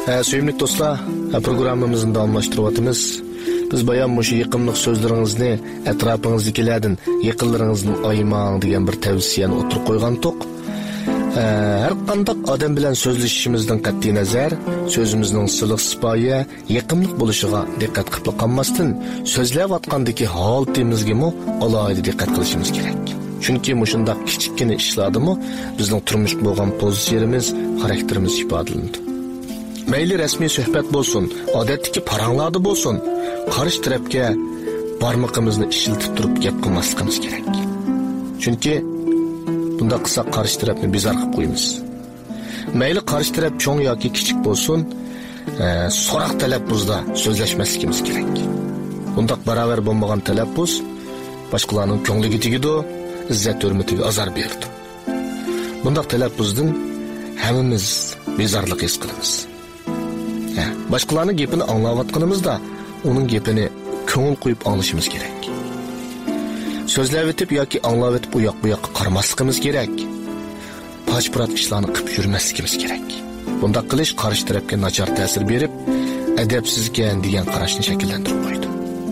Söyümlük dostlar, programımızın davamlaştırıvatımız. Biz bayan muşu yıkımlık sözlerinizni etrafınızdakilerden yıkınlarınızın ayımağın degan bir tavsiyeni oturup koygan tok. Her qandaq adam bilen sözleşişimizden qat'i nazar, sözümüzün sılıq sipoyi, yıkımlık buluşuğa dikkat qilib qolmasdan, sözleyatqandaki holatimizga mo alohida dikkat qilishimiz kerak. Chunki mushundaq kichikkina ishlardimi bizning turmush bo'lgan pozitsiyamiz, xarakterimiz ifodalanadi. Mayli rasmiy suhbat bo'lsin, odatdagi paranglarda bo'lsin, qarshi tarafga barmoqimizni ishiltib turib gap qilmasligimiz kerak. Chunki bunda qısa qarshi tarafni bezar qilib qo'yamiz. Mayli qarshi taraf cho'ng yoki kichik bo'lsin, so'roq talaffuzda so'zlashmasligimiz kerak. Bunda barobar bo'lmagan talaffuz boshqalarning ko'ngliga tegadi, izzat hurmatiga azor berdi. Bunda talaffuzdan hammamiz bezorlik his qilamiz. Boshqalarning gapini anglayotganimizda uning gapini ko'ngil qo'yib anglashimiz kerak. Sözlevitip yoki anglavitip u yoq bu yoqqa qaramasligimiz kerak. Pachpurat ishlarni qilib yurmasligimiz kerak. Bunda qilish qarshi tarafga nachar ta'sir berib, adabsizgan degan qarashni shakllantirib qo'ydi.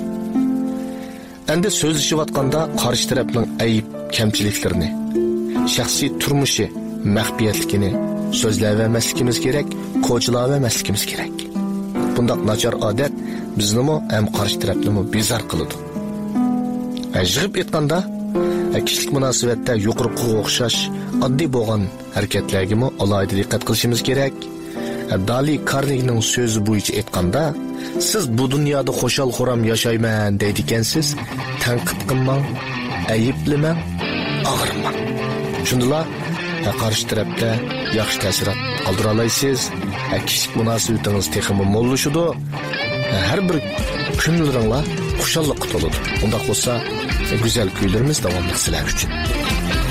Endi so'zlashayotganda qarshi tarafning ayib, kamchiliklarini, shaxsiy turmushi, maxfiyatligini so'zlayvermasligimiz kerak, qo'chilavermasligimiz kerak. Bunda nachar odat biznimi ham qarshi tarafnimi bezor qiladi. Yig'ib aytganda, kishilik munosabatda yuqoriga o'xshash oddiy bo'lgan harakatlarga alohida diqqat qilishimiz kerak. Dali Karnegning so'zi bo'yicha aytganda, siz bu dunyoda xo'shal-xuram yashayman deydigansiz, tanqid qilmang, ayiblamang, og'irmang. Shundalar qarshi tarafga yaxshi ta'sirot qoldira olasiz. Kishilik munosabatingiz texmi mo'llashadi. Har bir kunlaringlar xushallik qutuladi. Undaq bo'lsa, güzel kuylerimiz devamlı sizler için.